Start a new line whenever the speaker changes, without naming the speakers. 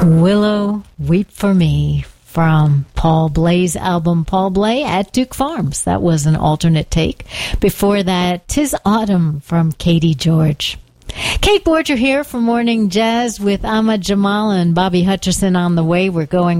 Willow, Weep for Me from Paul Bley's album Paul Bley at Duke Farms. That was an alternate take. Before that, 'Tis Autumn from Katie George. Kate Borger here for Morning Jazz with Ahmad Jamal and Bobby Hutcherson on the way. We're going